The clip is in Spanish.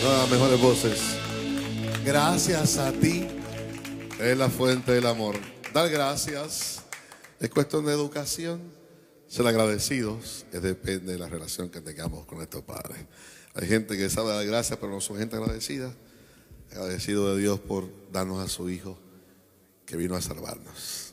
las mejores voces. Gracias a ti. Es la fuente del amor. Dar gracias es cuestión de educación. Ser agradecidos depende de la relación que tengamos con nuestros padres. Hay gente que sabe dar gracias, pero no son gente agradecida. Agradecido de Dios por darnos a su Hijo que vino a salvarnos.